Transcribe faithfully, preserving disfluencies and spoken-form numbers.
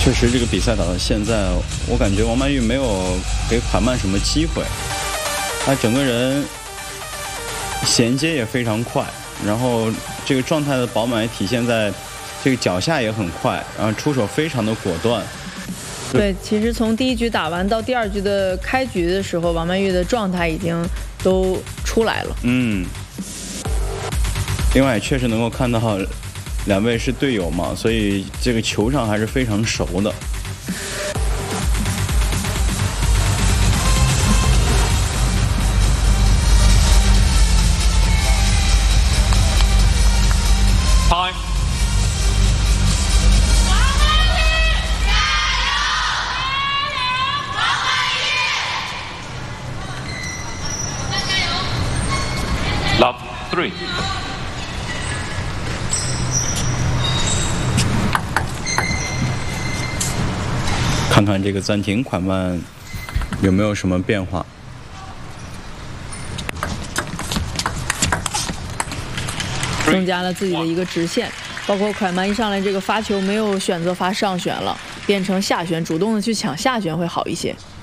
确实，这个比赛打到现在，我感觉王曼玉没有给款曼什么机会。他整个人衔接也非常快，然后这个状态的饱满也体现在这个脚下也很快，然后出手非常的果断。 对，其实从第一局打完到第二局的开局的时候，王曼玉的状态已经都出来了。 嗯。另外，也确实能够看到两位是队友嘛，所以这个球上还是非常熟的。 Time. Love three. 看看这个暂停款曼有没有什么变化。 增加了自己的一个直线，包括款曼一上来这个发球没有选择发上旋了，变成下旋，主动的去抢下旋会好一些。